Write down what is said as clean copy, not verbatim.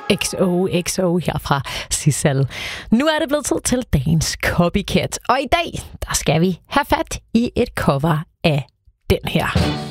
XOXO her fra Sissel. Nu er det blevet tid til dagens copycat, og i dag der skal vi have fat i et cover af den her.